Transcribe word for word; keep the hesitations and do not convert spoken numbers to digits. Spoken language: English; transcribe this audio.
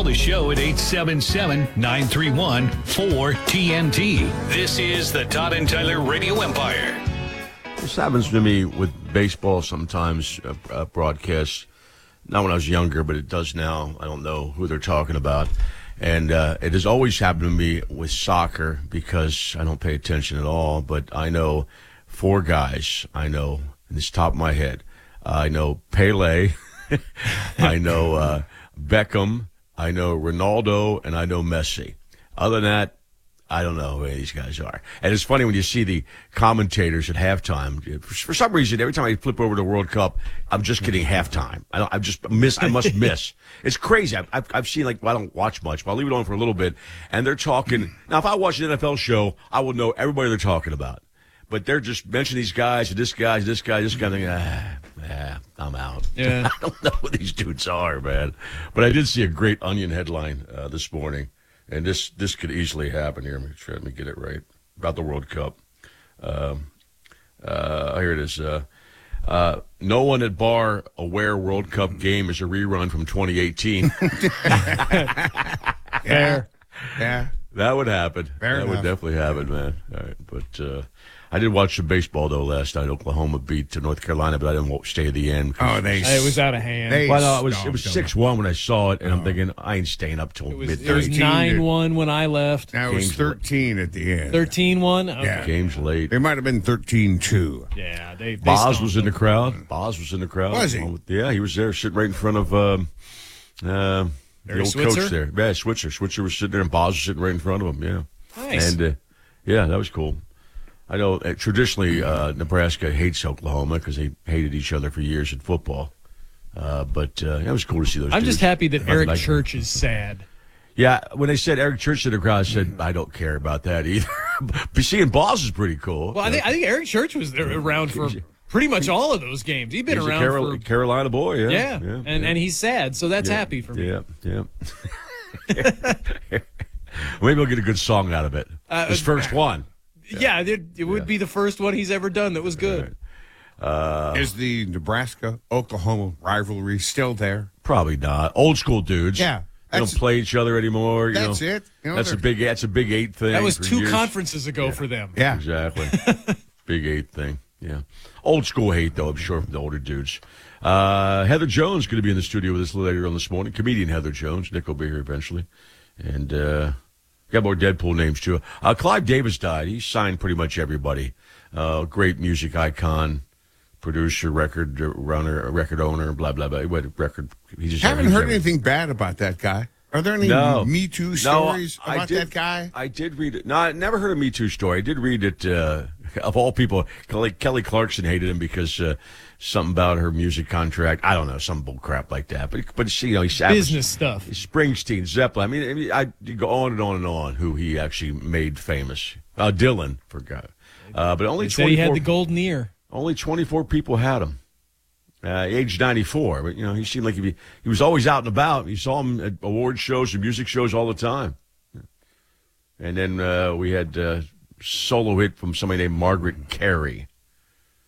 Call the show at eight seven seven, nine three one, four T N T. This is the Todd and Tyler Radio Empire. This happens to me with baseball sometimes, uh, uh, broadcasts. Not when I was younger, but it does now. I don't know who they're talking about. And uh, it has always happened to me with soccer because I don't pay attention at all. But I know four guys. I know, in this top of my head, uh, I know Pele. I know uh, Beckham. I know Ronaldo. And I know Messi. Other than that, I don't know who any of these guys are. And it's funny when you see the commentators at halftime. For some reason, every time I flip over to the World Cup, I'm just getting halftime. I don't, I just miss. I must miss. It's crazy. I've, I've, I've seen, like, well, I don't watch much, but I'll leave it on for a little bit. And they're talking. Now, if I watch an N F L show, I will know everybody they're talking about. But they're just mentioning these guys, this guy, this guy, this guy. Thinking, ah, ah, I'm out. Yeah. I don't know who these dudes are, man. But I did see a great Onion headline uh, this morning. And this, this could easily happen here. Let me try, let me get it right. About the World Cup. Um, uh, here it is. Uh, uh, no one at bar aware World Cup game is a rerun from twenty eighteen. Fair. Yeah. That would happen. Fair that enough. would definitely happen, man. All right. But uh, I did watch some baseball, though, last night. Oklahoma beat to North Carolina, but I didn't stay to the end. Oh, they. It was out of hand. They- Well, no, it was, it stomped was them. six one when I saw it, and I'm Oh. thinking, I ain't staying up till It was, midnight. it was thirteen nine one when I left. Now it was Games- thirteen at the end. thirteen one? Okay. Yeah. Game's late. It might have been thirteen two. Yeah, they, they Boz stomped was in the them. crowd. Boz was in the crowd. Was he? Yeah, he was there, sitting right in front of um, uh, the Barry old Switzer? coach there. Yeah, Switzer. Switzer was sitting there, and Boz was sitting right in front of him. Yeah, Nice. and uh, yeah, that was cool. I know uh, traditionally uh, Nebraska hates Oklahoma because they hated each other for years in football. Uh, but uh, it was cool to see those. I'm dudes. just happy that Nothing Eric like- Church is sad. Yeah, when they said Eric Church in the crowd, I said I don't care about that either. But seeing Boz is pretty cool. Well, I think I think Eric Church was there around for pretty much all of those games. He's been He's a around Carol- for Carolina boy. Yeah, yeah, yeah, and yeah. and he's sad, so that's Yeah, happy for me. Yeah, yeah. Maybe we'll get a good song out of it. Uh, His first one. Yeah, it, it would Yeah. be the first one he's ever done that was good. Uh, Is the Nebraska Oklahoma rivalry still there? Probably not. Old school dudes. Yeah, They don't that's- play each other anymore. You That's know. it. You know, That's a they're- big. That's a big eight thing. That was for two years. conferences ago for them. Yeah. Exactly. Big eight thing. Yeah. Old school hate, though, I'm sure, from the older dudes. Uh, Heather Jones going to be in the studio with us later on this morning. Comedian Heather Jones. Nick will be here eventually. And uh, got more Deadpool names, too. Uh, Clive Davis died. He signed pretty much everybody. Uh, great music icon, producer, record runner, record owner, blah, blah, blah. What record? He just Haven't he heard never- anything bad about that guy. Are there any No. Me Too No, stories I about did- that guy? I did read it. No, I never heard a Me Too story. I did read it, uh, of all people, Kelly, Kelly Clarkson hated him because uh, something about her music contract. I don't know, some bull crap like that. But, but you know, he's Business stuff. Springsteen, Zeppelin. I mean, I, mean, I you go on and on and on who he actually made famous. Uh, Dylan, for God. Uh, but only They said he had twenty-four, the golden ear. only twenty-four people had him. Uh, age ninety-four, but you know he seemed like he he was always out and about. You saw him at award shows and music shows all the time. And then uh, we had uh, solo hit from somebody named Margaret Carey.